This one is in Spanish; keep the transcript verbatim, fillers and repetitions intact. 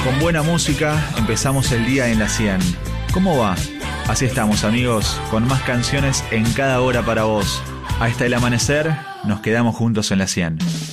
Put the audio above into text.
con buena música empezamos el día en la cien. ¿Cómo va? Así estamos, amigos, con más canciones en cada hora para vos. Hasta el amanecer, nos quedamos juntos en la cien.